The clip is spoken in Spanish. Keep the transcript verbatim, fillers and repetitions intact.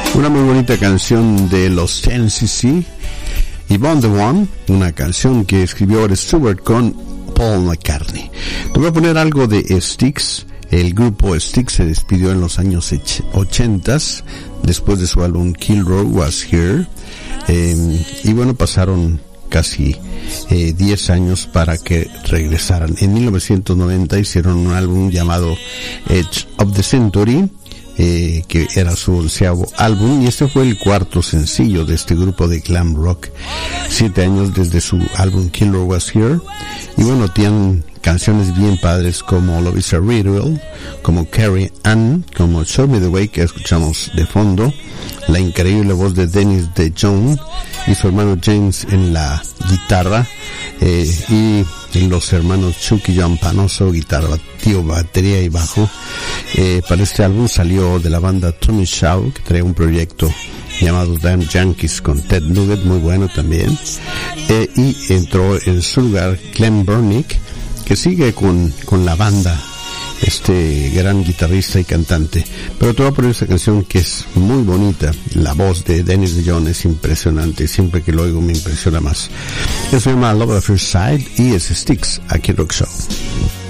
Una muy bonita canción de los Ten C C, Yvonne the One, una canción que escribió Rod Stewart con Paul McCartney. Te voy a poner algo de Styx. El grupo Styx se despidió en los años ochentas, después de su álbum Kilroy Was Here, eh, y bueno, pasaron casi eh, diez años para que regresaran. En mil novecientos noventa hicieron un álbum llamado Edge of the Century, Eh, que era su onceavo álbum, y este fue el cuarto sencillo de este grupo de glam rock, siete años desde su álbum Killer Was Here. Y bueno, tienen canciones bien padres como Love Is a Ritual, como Carrie Ann, como Show Me the Way, que escuchamos de fondo, la increíble voz de Dennis DeJong y su hermano James en la guitarra, eh, y los hermanos Chuck y John Panoso, guitarra, tío, batería y bajo. Eh, para este álbum salió de la banda Tommy Shaw, que trae un proyecto llamado Damn Yankees con Ted Nugget, muy bueno también. Eh, y entró en su lugar Clem Burnick, que sigue con, con la banda, este gran guitarrista y cantante. Pero te voy a poner esta canción que es muy bonita. La voz de Dennis DeJong es impresionante, siempre que lo oigo me impresiona más. Eso se llama Love at First Sight y es Styx, aquí en Rock Show.